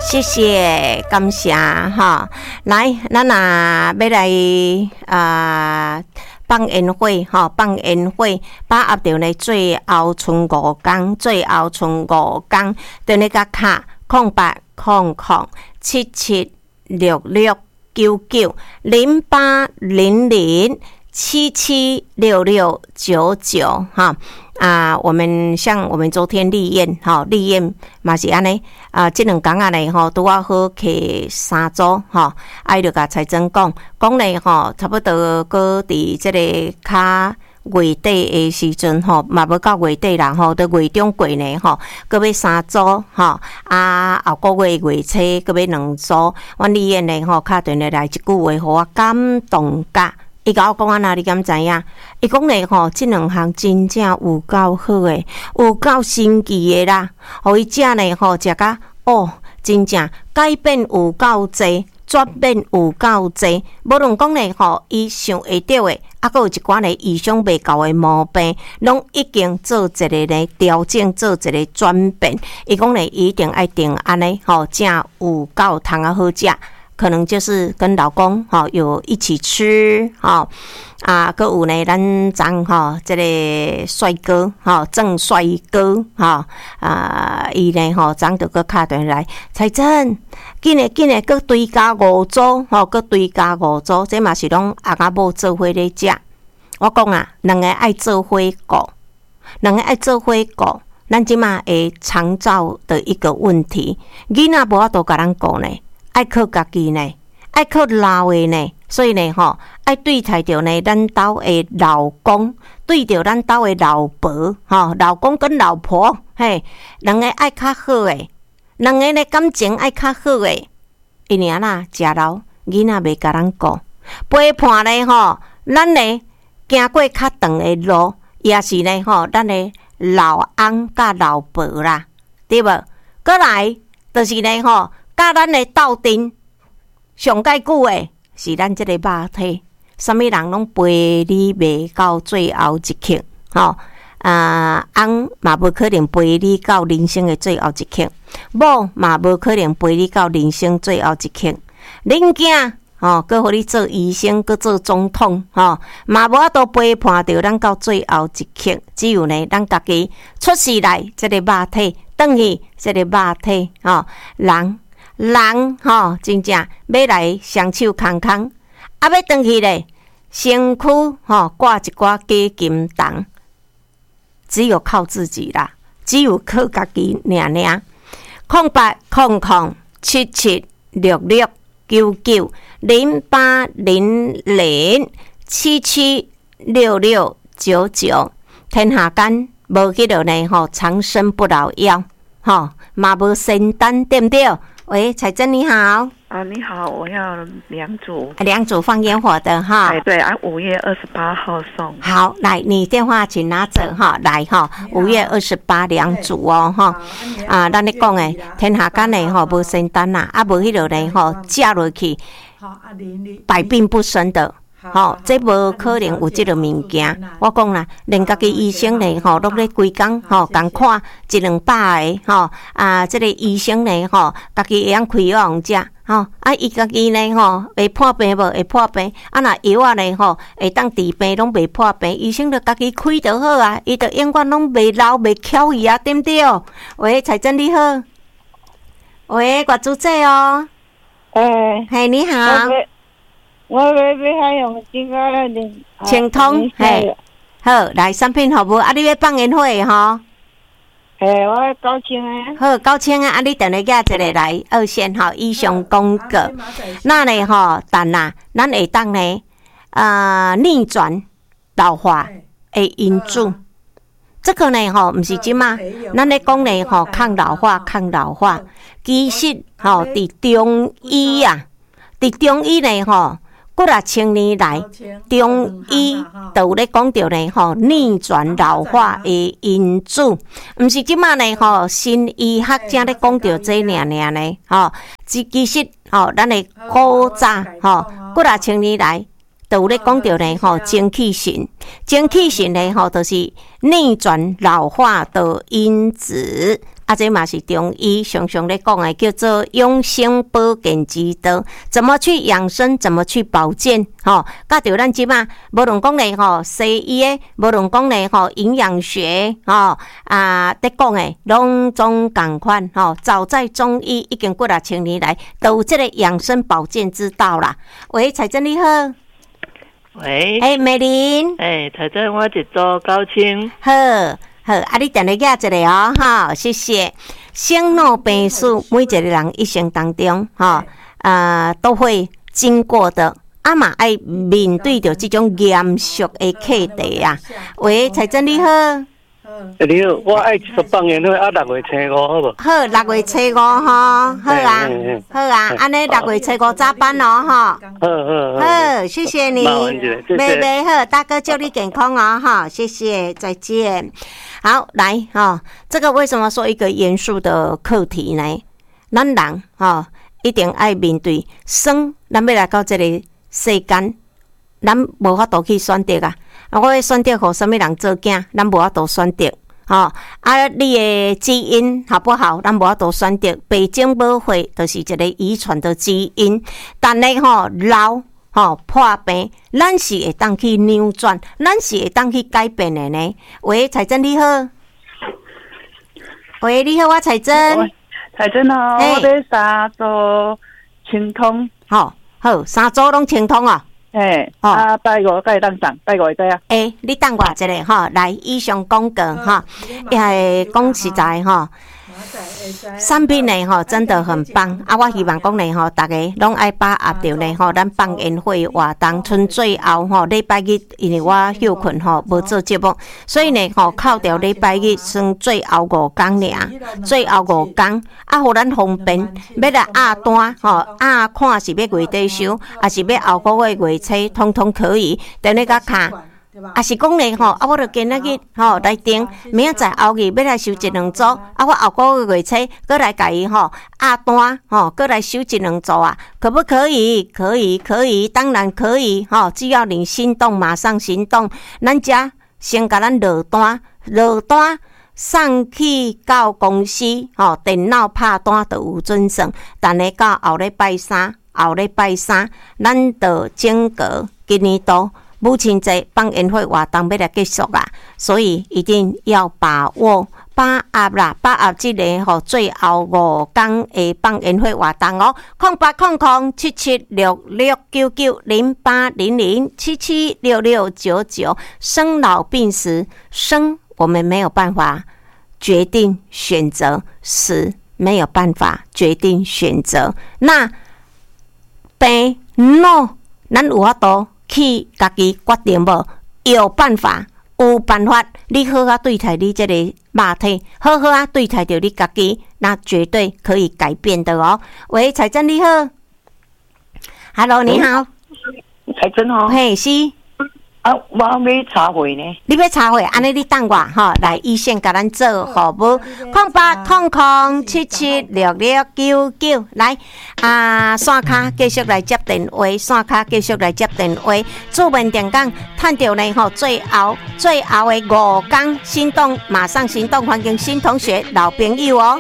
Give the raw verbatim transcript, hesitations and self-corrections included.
谢谢，感谢哈。来，咱啊要来啊放烟火哈，放烟火，把握到呢最后剩五天，最后剩五天，等你个卡空八空空七七六六九九零八零零七七六六九九哈。啊，我们像我们昨天立宴，哈，立宴嘛是安尼啊，这两天啊呢，吼，拄啊好去三组，吼，啊，就甲财政讲，讲呢，吼，差不多搁伫这个较月底的时阵，吼，嘛要到月底啦，吼，到月中过呢，吼，搁要三组，吼，啊，后个月月初搁要两组，阮立宴呢，吼，敲电话来一句话，互我感动甲。伊甲我讲安那，你敢知影？伊讲咧吼，即两项真正有够好诶，有够神奇诶啦！互伊食咧吼，食甲哦，真正改变有够济，转变有够济。无论讲咧吼，伊想会到诶，啊，阁有一寡咧意想未到诶毛病，拢已经做一个咧调整，做一个转变。伊讲咧，一定爱定安尼吼，正有够通啊好食。可能就是跟老公哈、哦、有一起吃哈、哦、啊，搁有呢咱张哈这个帅哥哈、哦、郑帅哥哈、哦、啊，伊呢哈张就搁敲电话来，财政紧诶紧诶，搁追加五组哈，搁追加五组，这嘛是拢阿仔某做伙咧食。我讲啊，两个爱做伙顾，两个爱做伙顾，咱即嘛会长照的一个问题，囡仔无法度甲咱顾呢。爱靠家己呢，爱靠老的呢，所以呢，吼，爱对待着呢，咱兜的老公，对着咱兜的老婆，吼，老公跟老婆，嘿，两个爱较好诶，两个呢感情爱较好诶，因为啦，食老囡仔袂甲咱顾，陪伴呢，吼，咱呢行过较长的路，也是呢，吼，咱的老翁甲老婆啦，对无？过来就是呢，吼。甲咱的斗阵上介久诶，是咱即个肉体，啥物人拢陪你袂到最后一刻，吼、哦、啊，翁嘛无可能陪你到人生的最后一刻，某嘛无可能陪你到人生最后一刻，恁囝吼，搁、哦、互你做医生，搁做总统，吼、哦，嘛无法度陪伴着咱到最后一刻，只有呢，咱家己出世来即个肉体，转去即个肉体，吼、哦，人。人吼、哦，真正要来双手空空，啊，要转去咧，身躯吼挂一寡假金蛋，只有靠自己啦，只有靠家己娘娘。空八空空七七六六九九零八零零七七六六九九，天下间无迄落呢吼，长生不老药，吼嘛无仙丹，对不对？喂，彩珍你好。 啊，你好，我要两组， 两组放烟火的哈。 哎，对啊，五月二十八号送。 好，来，你电话请拿着哈，来哈，五月二十八两组哦哈。啊，咱你讲诶，天下间呢吼无仙丹呐，啊无迄落呢吼，食落去百病不生的。吼，这无可能有即个物件。我讲啦，连家己医生呢，吼，拢咧规工吼，共看一两百个吼啊，即、这个医生呢，吼，家己会晓开药食，吼啊，伊家己呢，吼，会破病无？会破病。啊，若药啊呢，吼，会当治病拢袂破病，医生就家己开就好啊，伊就永远拢袂老袂翘伊啊，对不对？喂，彩珍你好。喂，郭主席哦。 哎、欸， 嘿，你好。 我要要还用这个咧， 清通嘿，好来产品服务啊！你要放烟火吼？ 嘿，我九千啊。 好，九千啊！啊，你等下寄一个来二线吼，以上公告。那呢吼，但啦，咱会当呢，呃，逆转老化的因子。这个呢吼，毋是即嘛，咱咧讲呢吼，抗老化，抗老化。其实吼，伫中医啊，伫中医呢吼。过了千年来，中医都有咧讲到呢吼，逆转老化的因子，毋是即马呢吼，新医学正咧讲到这尔尔呢吼，其实吼，咱的古早吼，过了千年来都有咧讲到呢吼，精气神，精气神呢吼，就是逆转老化的因子。 啊，这嘛是中医常常咧讲的，叫做养生保健之道。怎么去养生？怎么去保健？吼，甲着咱即马，无论讲咧吼西医的，无论讲咧吼营养学，吼啊，咧讲的拢总共款吼。早在中医已经过了千年来，都有这个养生保健之道啦。喂，彩珍你好。 喂， 哎、欸，美玲， 哎、欸，彩珍，我一组高清， 好，好，啊，你定咧压一个哦，哈，谢谢。生老病死，每一个人一生当中，哈，呃，都会经过的，啊嘛，爱面对着这种严肃的课题啊。喂，彩珍你好。 你好，我爱一放烟火啊，六月初五好无？ 好，六月初五吼，好啊，好啊，安尼六月初五早班哦，吼。好好好，谢谢你，没没好，大哥祝你健康哦，哈，谢谢，再见。好，来哈，这个为什么说一个严肃的课题呢？咱人哈一定爱面对生，咱要来到这个世间，咱无法度去选择啊。我要选择互什么人做囝，咱无法度选择。吼、哦、啊，你的基因好不好？咱无法度选择。北京母会就是一个遗传的基因，但呢吼老吼、哦、破病，咱是会当去扭转，咱是会当去改变的呢。喂，彩珍你好。喂，你好，我彩珍。 彩珍哦，我要三组清通。 好，好，三组拢清通哦。 嘿，哦、啊，拜五该当上，拜五会知啊。 诶、欸，你等我一下吼，来以上讲过哈，也系讲实在哈。产品呢吼真的很棒啊！我希望讲呢吼，大家拢爱把握着呢吼，咱放烟火活动剩最后吼礼拜日，因为我休困吼无做节目，所以呢吼靠掉礼拜日剩最后五天尔，最后五天啊，互咱方便要来压单吼，压看是要月底收，还是要后个月月初，通通可以，等你甲看。啊是讲咧吼，啊我著今仔日吼来订，明仔载后日要来收一两组，啊我后个月月初搁来甲伊吼压单吼，搁来收一两组啊，可不可以？可以，可以，当然可以吼，只要你心动，马上行动，咱遮先甲咱落单，落单送去到公司吼，电脑拍单就有准算，但是到后礼拜三，后礼拜三咱就整个今年度。母亲节放烟火活动要来结束啦，所以一定要把握把握啦，把握这个吼最后五天的放烟火活动哦，空八空空七七六六九九零八零零七七六六九九。生老病死，生我们没有办法决定选择，死没有办法决定选择。那病 no， 咱有法度。去家己决定无？有办法，有办法，你好好对待你这个肉体，好好啊对待着你家己，那绝对可以改变的哦。喂，彩珍你好 ，Hello， 你好， 彩珍哦， 嘿是。 啊，我要查会呢。 你要查会，安尼你等我吼，来一线甲咱做服务，空八空空七七六六九九，来啊，线卡继续来接电话，线卡继续来接电话，主文电讲，趁着呢吼，最后最后的五天心动，马上行动，欢迎新同学、老朋友哦。